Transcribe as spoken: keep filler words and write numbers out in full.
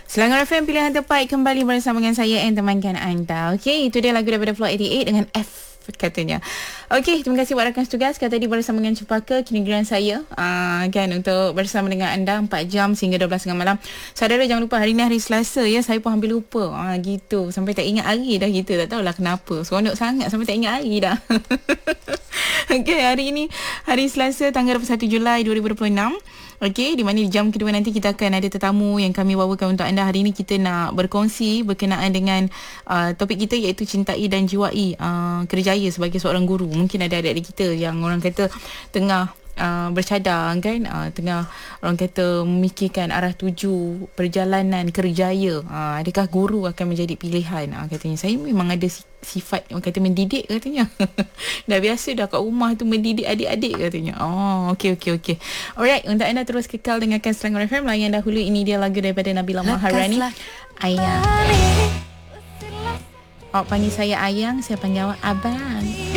Selangor F M pilihan terbaik kembali bersama dengan saya and temankan anda. Okey, itu dia lagu daripada Floor lapan puluh lapan dengan F katanya. Okey, terima kasih buat rakan tugas. Kata tadi bersama dengan Cepaka, kini giliran saya uh, kan untuk bersama dengan anda empat jam sehingga dua belas tengah malam. Saudara jangan lupa hari ni hari Selasa ya, saya pun hampir lupa. Ah uh, gitu, sampai tak ingat hari dah kita. Tak tahulah kenapa. Seronok sangat sampai tak ingat hari dah. Okey, hari ini hari Selasa tanggal dua puluh satu Julai dua ribu dua puluh enam. Okey, di mana di jam kedua nanti kita akan ada tetamu yang kami bawakan untuk anda. Hari ini kita nak berkongsi berkenaan dengan uh, topik kita iaitu cintai dan jiwai uh, kerjaya sebagai seorang guru. Mungkin ada adik-adik kita yang orang kata tengah Uh, bercadang kan, uh, tengah orang kata memikirkan arah tuju perjalanan kerjaya, uh, adakah guru akan menjadi pilihan. Uh, katanya saya memang ada sifat orang kata mendidik katanya. Dah biasa dah kat rumah tu mendidik adik-adik katanya. Oh, okey okey okey. Alright, untuk anda terus kekal dengarkan Selangor F M. Layan dahulu ini dia lagu daripada Nabila Maharani, Ayang. Awak panggil saya Ayang, saya panggil awak Abang.